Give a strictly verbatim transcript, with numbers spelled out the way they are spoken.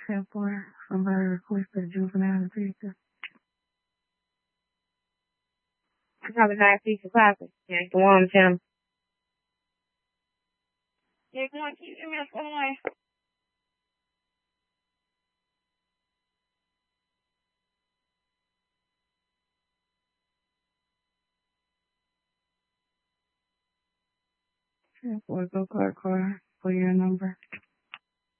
ten four. Somebody requested a juvenile pizza. Have a nice piece of coffee. Yeah, go on, Tim. Yeah, come on, keep your mouth away. ten four, go card car for your number.